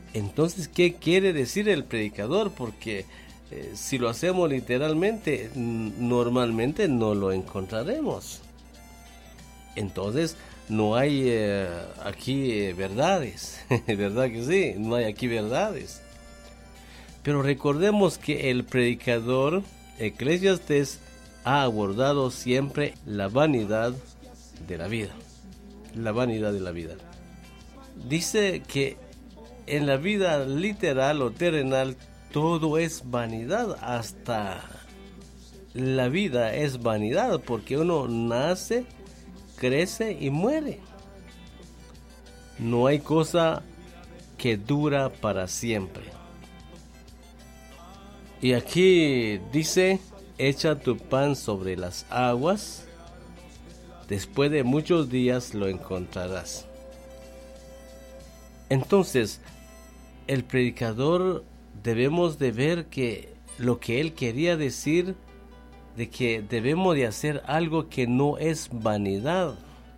Entonces, ¿qué quiere decir el predicador? Porque si lo hacemos literalmente, normalmente no lo encontraremos. Entonces, no hay aquí verdades, ¿verdad que sí? No hay aquí verdades. Pero recordemos que el predicador, Eclesiastés, ha abordado siempre la vanidad de la vida. La vanidad de la vida. Dice que en la vida literal o terrenal todo es vanidad, hasta la vida es vanidad, porque uno nace, crece y muere. No hay cosa que dura para siempre. Y aquí dice, echa tu pan sobre las aguas, después de muchos días lo encontrarás. Entonces, el predicador debemos de ver que lo que él quería decir, de que debemos de hacer algo que no es vanidad,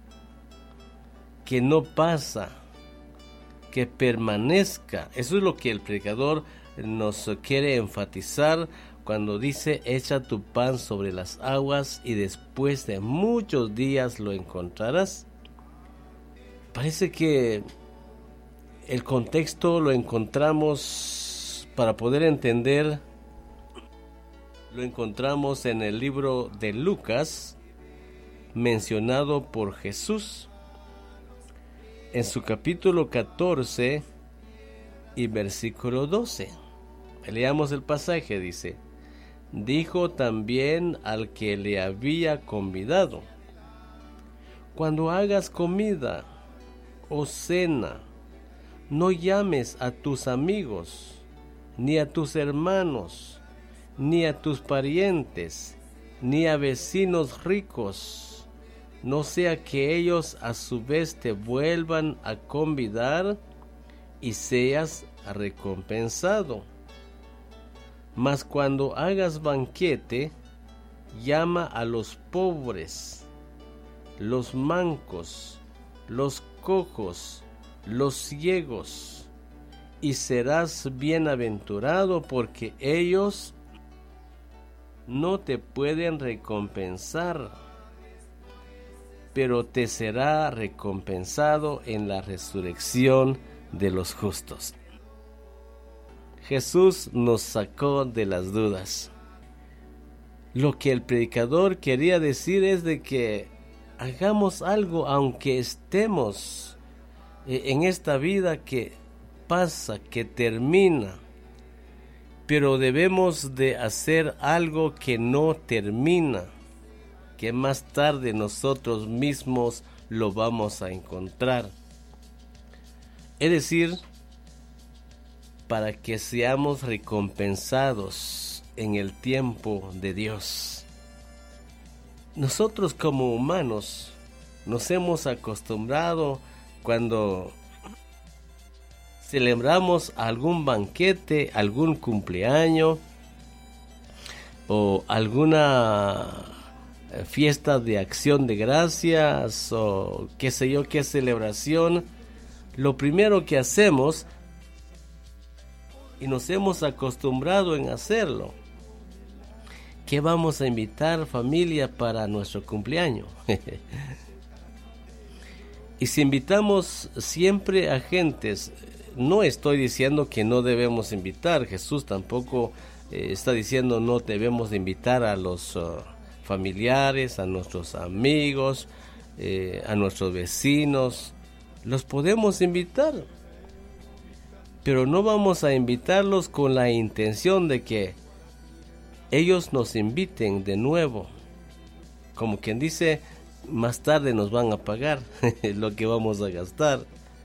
que no pasa, que permanezca. Eso es lo que el predicador nos quiere enfatizar cuando dice, echa tu pan sobre las aguas y después de muchos días lo encontrarás. Parece que el contexto lo encontramos, para poder entender, lo encontramos en el libro de Lucas, mencionado por Jesús, en su capítulo 14 y versículo 12. Leamos el pasaje, dice, dijo también al que le había convidado, cuando hagas comida o cena, no llames a tus amigos, ni a tus hermanos, ni a tus parientes, ni a vecinos ricos, no sea que ellos a su vez te vuelvan a convidar y seas recompensado. Mas cuando hagas banquete, llama a los pobres, los mancos, los cojos, los ciegos, y serás bienaventurado, porque ellos no te pueden recompensar, pero te será recompensado en la resurrección de los justos. Jesús nos sacó de las dudas. Lo que el predicador quería decir es de que hagamos algo, aunque estemos en esta vida que pasa, que termina, pero debemos de hacer algo que no termina, que más tarde nosotros mismos lo vamos a encontrar. Es decir, para que seamos recompensados en el tiempo de Dios. Nosotros como humanos nos hemos acostumbrado, cuando celebramos algún banquete, algún cumpleaños o alguna fiesta de acción de gracias o qué sé yo, qué celebración, lo primero que hacemos, y nos hemos acostumbrado en hacerlo, ¿qué vamos a invitar, familia, para nuestro cumpleaños? Y si invitamos siempre a gentes, no estoy diciendo que no debemos invitar, Jesús tampoco está diciendo no debemos de invitar a los familiares, a nuestros amigos, a nuestros vecinos, los podemos invitar, pero no vamos a invitarlos con la intención de que ellos nos inviten de nuevo, como quien dice, más tarde nos van a pagar lo que vamos a gastar.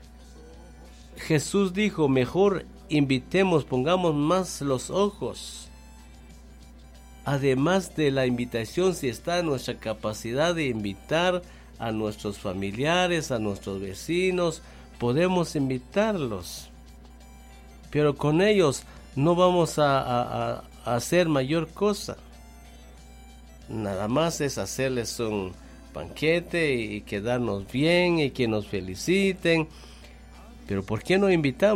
Jesús dijo, mejor invitemos, pongamos más los ojos. Además de la invitación, si está en nuestra capacidad de invitar a nuestros familiares, a nuestros vecinos, podemos invitarlos. Pero con ellos no vamos a hacer mayor cosa. Nada más es hacerles un banquete y quedarnos bien y que nos feliciten. Pero ¿por qué no invitamos?